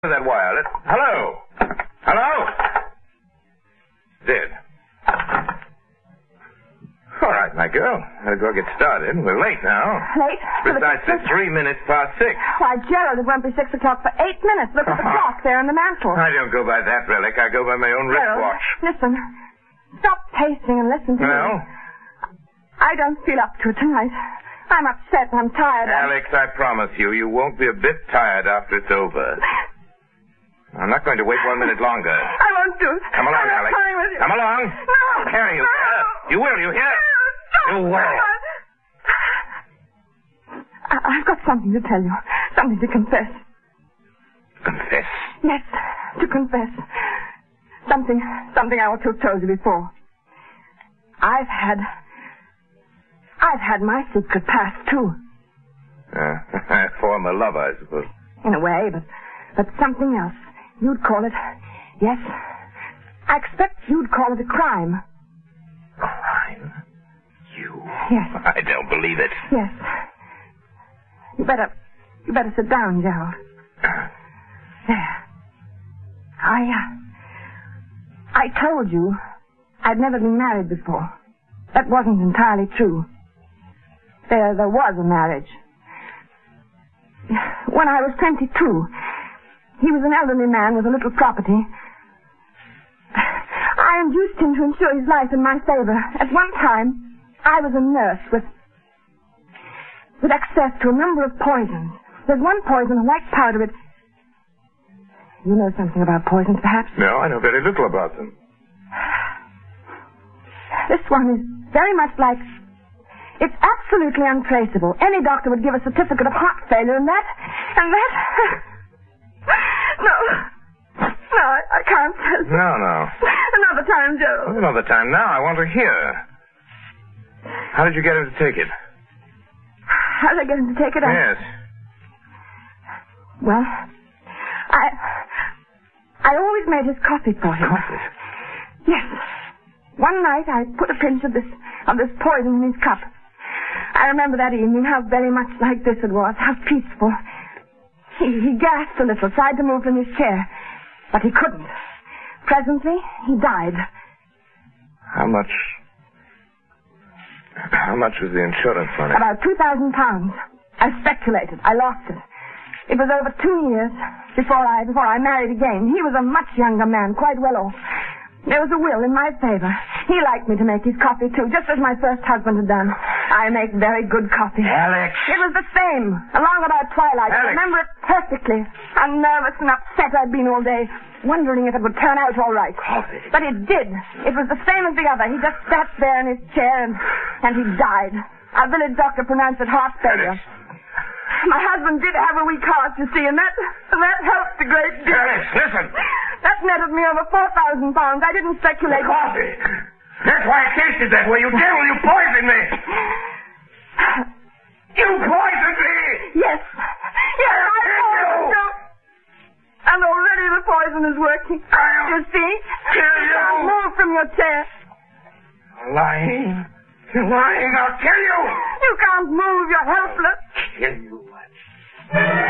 That wire. Hello? Hello? Dead. All right, my girl. Better go get started. We're late now. Late? Precisely 3 minutes past 6. Why, Gerald, it won't be 6 o'clock for 8 minutes. Look at the clock there on the mantel. I don't go by that relic. I go by my own Gerald, wristwatch. listen. Stop pacing and listen to me. Well? I don't feel up to it tonight. I'm upset. I'm tired. Alex, I promise you, you won't be a bit tired after it's over. I'm not going to wait 1 minute longer. I won't do it. Come along, I'm Alex. coming with you. Come along. No. I'll carry you. No. You will, you hear? Stop. You will. I've got something to tell you. Something to confess. Confess? Yes, to confess. Something I ought to have told you before. I've had my secret past, too. Former lover, I suppose. In a way, but something else. You'd call it... Yes. I expect you'd call it a crime. Crime? You? Yes. I don't believe it. Yes. You better sit down, Gerald. There. I told you I'd never been married before. That wasn't entirely true. There was a marriage. When I was 22, he was an elderly man with a little property. I induced him to insure his life in my favor. At one time, I was a nurse with access to a number of poisons. There's one poison, a white powder. You know something about poisons, perhaps? No, I know very little about them. This one is very much like... It's absolutely untraceable. Any doctor would give a certificate of heart failure, and that... No, I can't tell you. No. Another time, Gerald. Another time. Now I want to hear. How did you get him to take it? How did I get him to take it? Yes. Well, I always made his coffee for him. Coffee? Yes. One night I put a pinch of this poison in his cup. I remember that evening how very much like this it was, how peaceful. He gasped a little, tried to move from his chair, but he couldn't. Presently, he died. How much was the insurance money? About £2,000. I speculated. I lost it. It was over 2 years before I married again. He was a much younger man, quite well off. There was a will in my favor. He liked me to make his coffee, too, just as my first husband had done. I make very good coffee. Alex! It was the same, along about twilight. Alex! I remember it perfectly. How nervous and upset I'd been all day, wondering if it would turn out all right. Coffee? But it did. It was the same as the other. He just sat there in his chair and he died. Our village doctor pronounced it heart failure. Alex! My husband did have a weak heart, you see, and that helped a great deal. Alex, listen! That netted me over £4,000. I didn't speculate. Coffee! That's why it tasted that way. You devil, you poisoned me! You poisoned me! Yes, I poisoned you. And already the poison is working. You see? kill you. Can't move from your chair. Lying. You're lying. I'll kill you. You can't move. You're helpless. Kill you.